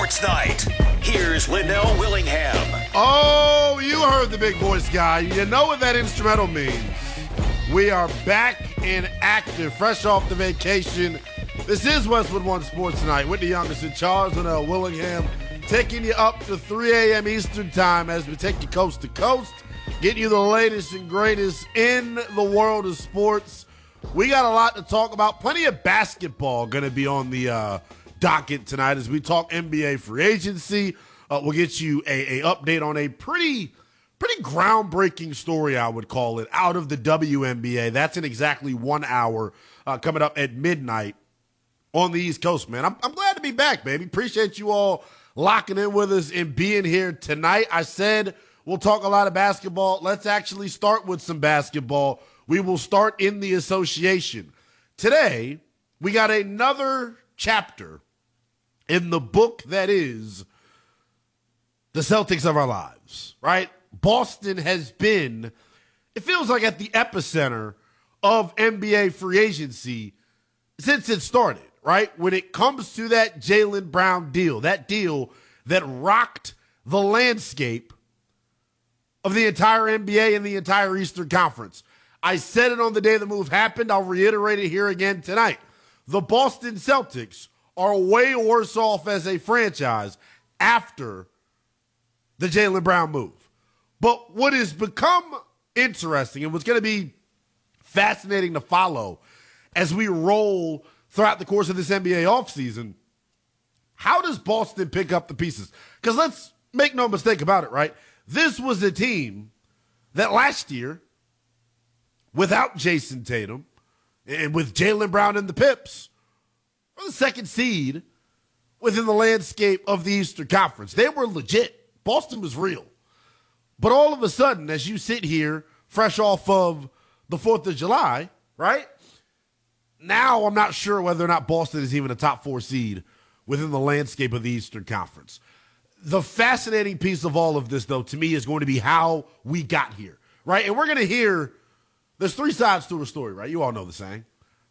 Sports Night. Here's Linnell Willingham. Oh, you heard the big voice guy. You know what that instrumental means. We are back and active, fresh off the vacation. This is Westwood One Sports Night with the youngest in charge, Linnell Willingham, taking you up to 3 a.m. Eastern time as we take you coast to coast, getting you the latest and greatest in the world of sports. We got a lot to talk about. Plenty of basketball going to be on the docket tonight as we talk NBA free agency. We'll get you a update on a pretty groundbreaking story, I would call it, out of the WNBA. That's in exactly 1 hour coming up at midnight on the East Coast, man. I'm glad to be back, baby. Appreciate you all locking in with us and being here tonight. I said we'll talk a lot of basketball. Let's actually start with some basketball. We will start in the association. Today, we got another chapter in the book that is the Celtics of our lives, right? Boston has been, it feels like, at the epicenter of NBA free agency since it started, right? When it comes to that Jaylen Brown deal, that deal that rocked the landscape of the entire NBA and the entire Eastern Conference. I said it on the day the move happened. I'll reiterate it here again tonight. The Boston Celtics are way worse off as a franchise after the Jaylen Brown move. But what has become interesting and what's going to be fascinating to follow as we roll throughout the course of this NBA offseason, how does Boston pick up the pieces? Because let's make no mistake about it, right? This was a team that last year, without Jason Tatum and with Jaylen Brown and the Pips, were the second seed within the landscape of the Eastern Conference. They were legit. Boston was real. But all of a sudden, as you sit here, fresh off of the 4th of July, right? Now I'm not sure whether or not Boston is even a top 4 seed within the landscape of the Eastern Conference. The fascinating piece of all of this, though, to me, is going to be how we got here, right? And we're going to hear, there's 3 sides to a story, right? You all know the saying.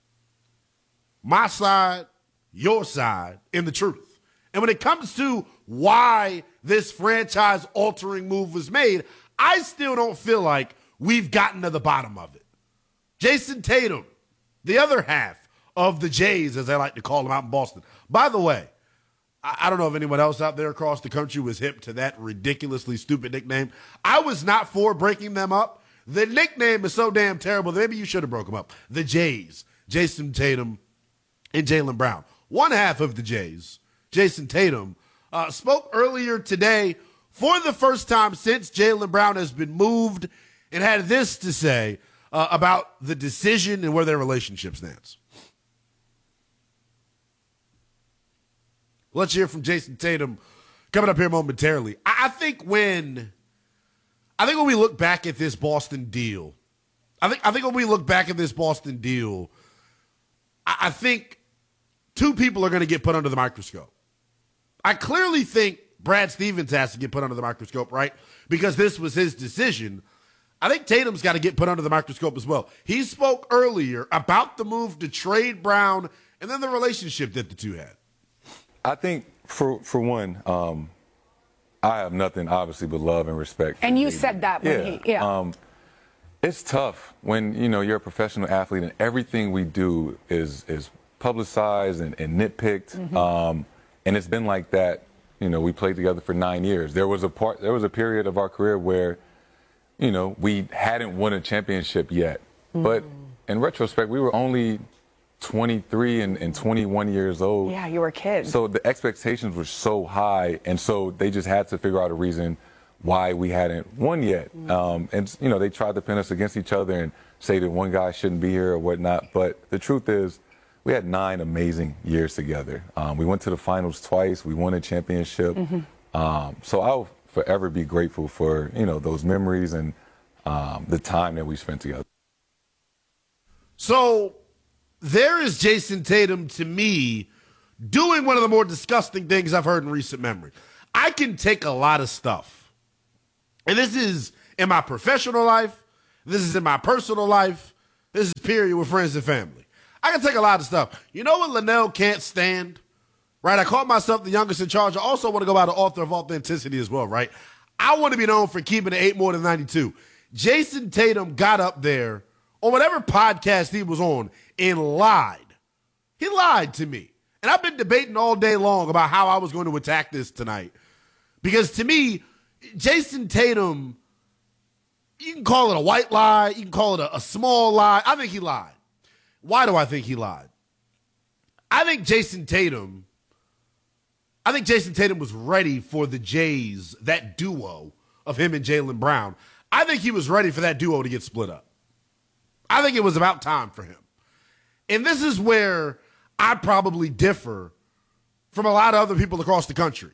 My side, your side, and the truth. And when it comes to why this franchise-altering move was made, I still don't feel like we've gotten to the bottom of it. Jason Tatum, the other half of the Jays, as they like to call them out in Boston. By the way, I don't know if anyone else out there across the country was hip to that ridiculously stupid nickname. I was not for breaking them up. The nickname is so damn terrible that maybe you should have broke them up. The Jays, Jason Tatum and Jaylen Brown. One half of the Jays, Jason Tatum, spoke earlier today for the first time since Jaylen Brown has been moved and had this to say about the decision and where their relationship stands. Let's hear from Jason Tatum coming up here momentarily. I think when we look back at this Boston deal, I think 2 people are going to get put under the microscope. I clearly think Brad Stevens has to get put under the microscope, right? Because this was his decision. I think Tatum's got to get put under the microscope as well. He spoke earlier about the move to trade Brown and then the relationship that the two had. I think, for one, I have nothing, obviously, but love and respect. And you said that when it's tough when, you're a professional athlete and everything we do is publicized and nitpicked. Mm-hmm. And it's been like that. We played together for 9 years. There was a period of our career where, we hadn't won a championship yet. Mm-hmm. But in retrospect, we were only 23 and 21 years old. Yeah, you were kids. So the expectations were so high, and so they just had to figure out a reason why we hadn't won yet. And they tried to pin us against each other and say that one guy shouldn't be here or whatnot. But the truth is, we had 9 amazing years together. We went to the finals twice. We won a championship. Mm-hmm. So I'll forever be grateful for, those memories and the time that we spent together. So there is Jason Tatum, to me, doing one of the more disgusting things I've heard in recent memory. I can take a lot of stuff, and this is in my professional life, this is in my personal life, this is period with friends and family. I can take a lot of stuff. You know what Linnell can't stand? right? I call myself the youngest in charge. I also want to go by the author of authenticity as well, right? I want to be known for keeping it 8 more than 92. Jason Tatum got up there on whatever podcast he was on and lied. He lied to me. And I've been debating all day long about how I was going to attack this tonight. Because to me, Jason Tatum, you can call it a white lie. You can call it a small lie. I think he lied. Why do I think he lied? I think Jason Tatum was ready for the Jays, that duo of him and Jaylen Brown. I think he was ready for that duo to get split up. I think it was about time for him. And this is where I probably differ from a lot of other people across the country.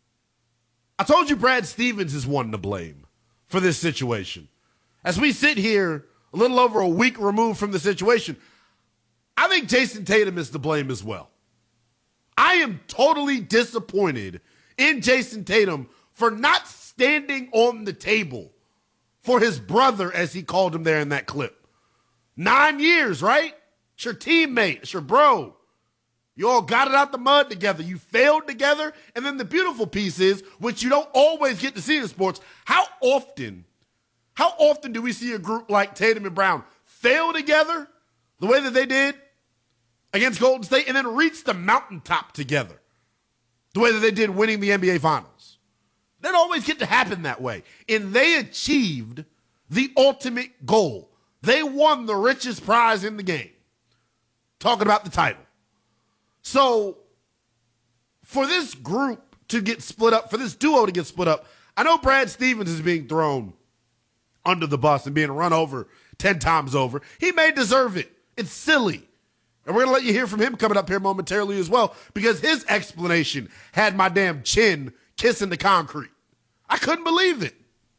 I told you Brad Stevens is one to blame for this situation. As we sit here a little over a week removed from the situation, I think Jason Tatum is to blame as well. I am totally disappointed in Jason Tatum for not standing on the table for his brother, as he called him there in that clip. 9 years, right? It's your teammate. It's your bro. You all got it out the mud together. You failed together. And then the beautiful piece is, which you don't always get to see in sports, how often do we see a group like Tatum and Brown fail together the way that they did against Golden State and then reach the mountaintop together the way that they did winning the NBA Finals? They don't always get to happen that way. And they achieved the ultimate goal. They won the richest prize in the game. Talking about the title. So, for this group to get split up, for this duo to get split up, I know Brad Stevens is being thrown under the bus and being run over 10 times over. He may deserve it. It's silly. And we're going to let you hear from him coming up here momentarily as well, because his explanation had my damn chin kissing the concrete. I couldn't believe it.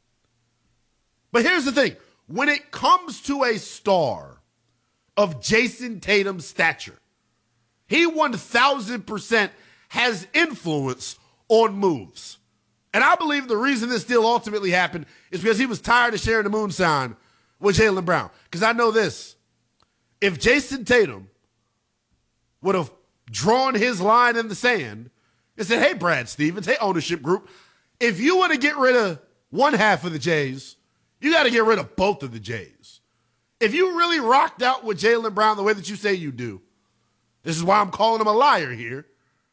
But here's the thing. When it comes to a star of Jason Tatum's stature, he 1,000% has influence on moves. And I believe the reason this deal ultimately happened is because he was tired of sharing the moon sign with Jaylen Brown. Because I know this. If Jason Tatum would have drawn his line in the sand and said, hey, Brad Stevens, hey, ownership group, if you want to get rid of one half of the Jays, you got to get rid of both of the Jays. If you really rocked out with Jaylen Brown the way that you say you do, this is why I'm calling him a liar here,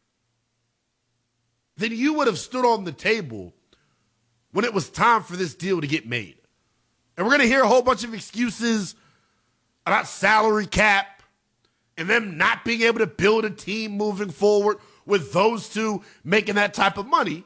then you would have stood on the table when it was time for this deal to get made. And we're going to hear a whole bunch of excuses about salary cap and them not being able to build a team moving forward with those two making that type of money.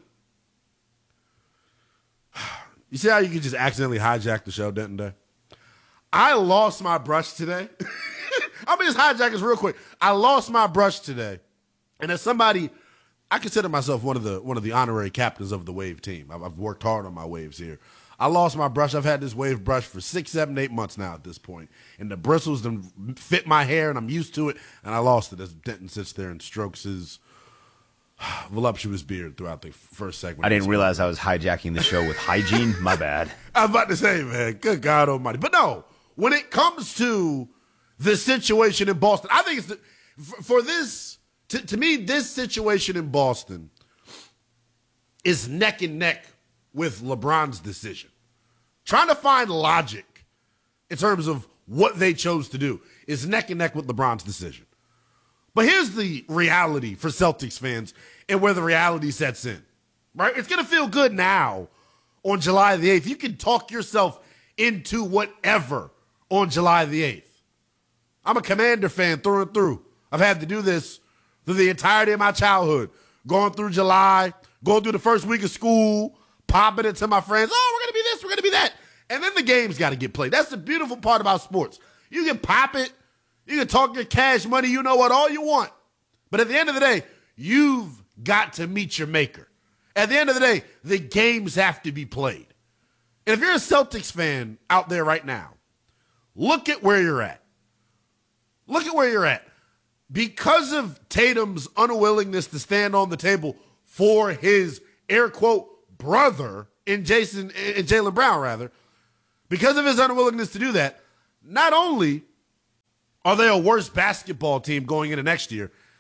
You see how you can just accidentally hijack the show, Denton Day? I lost my brush today. I'm going to just hijack this real quick. I lost my brush today. And as somebody, I consider myself one of the honorary captains of the Wave team. I've worked hard on my waves here. I lost my brush. I've had this wave brush for 6, 7, 8 months now at this point. And the bristles done fit my hair, and I'm used to it. And I lost it as Denton sits there and strokes his voluptuous beard throughout the first segment. I didn't realize I was hijacking the show with hygiene. My bad. I was about to say, man, good God almighty. But no, when it comes to the situation in Boston, I think it's for this, to me, this situation in Boston is neck and neck with LeBron's decision. Trying to find logic in terms of what they chose to do is neck and neck with LeBron's decision. But here's the reality for Celtics fans and where the reality sets in, right? It's going to feel good now on July the 8th. You can talk yourself into whatever on July the 8th. I'm a Commander fan through and through. I've had to do this through the entirety of my childhood, going through July, going through the first week of school, popping it to my friends. Oh, we're going to be this, we're going to be that. And then the game's got to get played. That's the beautiful part about sports. You can pop it. You can talk your cash money, you know what, all you want. But at the end of the day, you've got to meet your maker. At the end of the day, the games have to be played. And if you're a Celtics fan out there right now, look at where you're at. Look at where you're at. Because of Tatum's unwillingness to stand on the table for his, air quote, brother in Jaylen Brown, rather, because of his unwillingness to do that, not only are they a worse basketball team going into next year,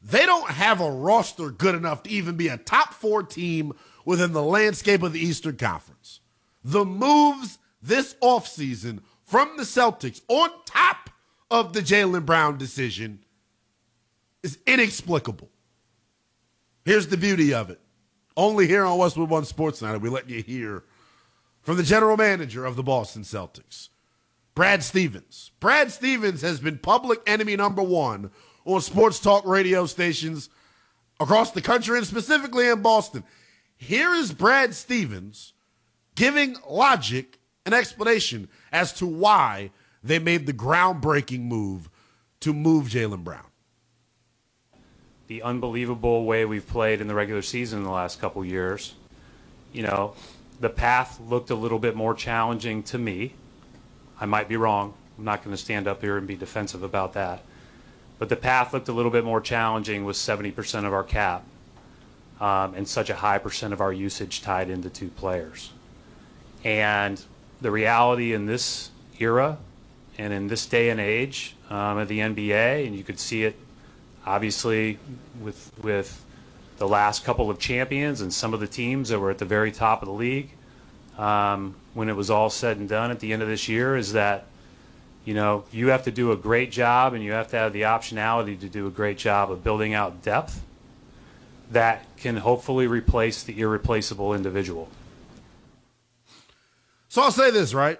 they don't have a roster good enough to even be a top 4 team within the landscape of the Eastern Conference. The moves this offseason from the Celtics on top of the Jaylen Brown decision is inexplicable. Here's the beauty of it. Only here on Westwood One Sports Night, we let you hear from the general manager of the Boston Celtics, Brad Stevens. Brad Stevens has been public enemy number 1 on sports talk radio stations across the country and specifically in Boston. Here is Brad Stevens giving logic and explanation as to why they made the groundbreaking move to move Jaylen Brown. The unbelievable way we've played in the regular season in the last couple years, the path looked a little bit more challenging to me. I might be wrong. I'm not going to stand up here and be defensive about that. But the path looked a little bit more challenging with 70% of our cap and such a high percent of our usage tied into 2 players. And the reality in this era and in this day and age of the NBA, and you could see it obviously with the last couple of champions and some of the teams that were at the very top of the league when it was all said and done at the end of this year, is that you have to do a great job and you have to have the optionality to do a great job of building out depth that can hopefully replace the irreplaceable individual. So I'll say this, right?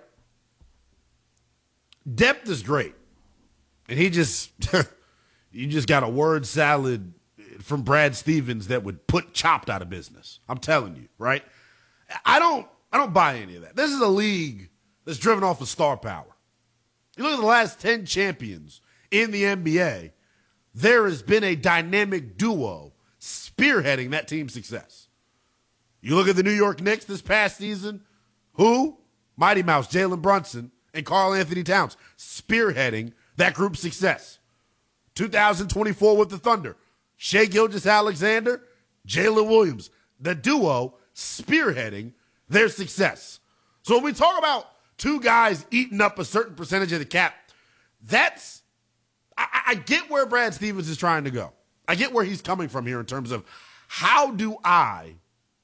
Depth is great. And he just, you just got a word salad from Brad Stevens that would put Chopped out of business. I'm telling you, right? I don't buy any of that. This is a league that's driven off of star power. You look at the last 10 champions in the NBA, there has been a dynamic duo spearheading that team's success. You look at the New York Knicks this past season, who? Mighty Mouse, Jalen Brunson, and Karl Anthony Towns spearheading that group's success. 2024 with the Thunder, Shai Gilgeous-Alexander, Jalen Williams, the duo spearheading their success. So when we talk about 2 guys eating up a certain percentage of the cap, I get where Brad Stevens is trying to go. I get where he's coming from here in terms of how do I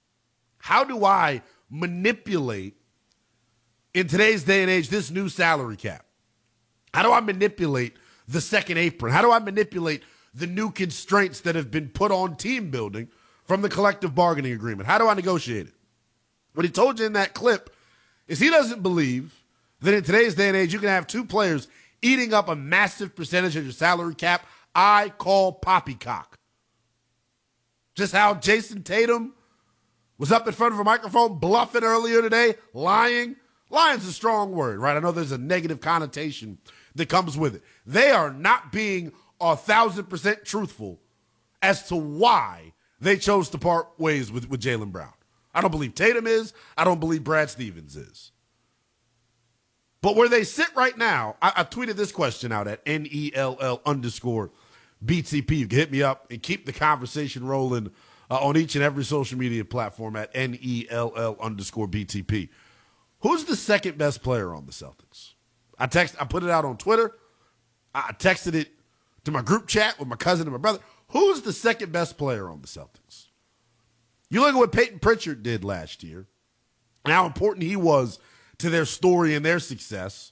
manipulate in today's day and age this new salary cap? How do I manipulate the second apron? How do I manipulate the new constraints that have been put on team building from the collective bargaining agreement? How do I negotiate it? What he told you in that clip is he doesn't believe that in today's day and age you can have 2 players eating up a massive percentage of your salary cap. I call poppycock. Just how Jason Tatum was up in front of a microphone bluffing earlier today, lying. Lying's a strong word, right? I know there's a negative connotation that comes with it. They are not being 1,000% truthful as to why they chose to part ways with Jaylen Brown. I don't believe Tatum is. I don't believe Brad Stevens is. But where they sit right now, I tweeted this question out at NELL_BTP. You can hit me up and keep the conversation rolling on each and every social media platform at NELL_BTP. Who's the second best player on the Celtics? I put it out on Twitter. I texted it to my group chat with my cousin and my brother. Who's the second best player on the Celtics? You look at what Peyton Pritchard did last year and how important he was to their story and their success.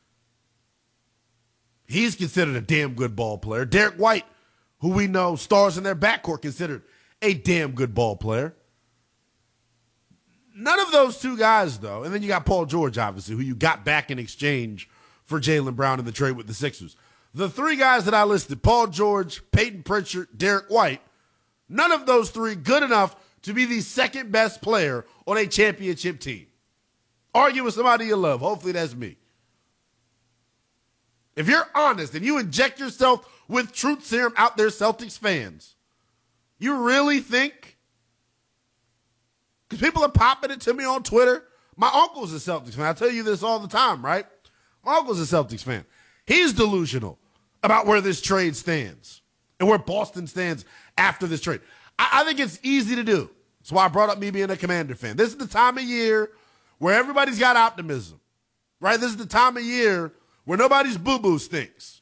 He's considered a damn good ball player. Derek White, who we know stars in their backcourt, considered a damn good ball player. None of those 2 guys, though, and then you got Paul George, obviously, who you got back in exchange for Jaylen Brown in the trade with the Sixers. The 3 guys that I listed, Paul George, Peyton Pritchard, Derek White, none of those 3 good enough to be the second best player on a championship team. Argue with somebody you love. Hopefully that's me. If you're honest and you inject yourself with truth serum out there, Celtics fans, you really think? Because people are popping it to me on Twitter. My uncle's a Celtics fan. I tell you this all the time, right? My uncle's a Celtics fan. He's delusional about where this trade stands and where Boston stands after this trade. I think it's easy to do. That's why I brought up me being a Commander fan. This is the time of year where everybody's got optimism, right? This is the time of year where nobody's boo-boo stinks.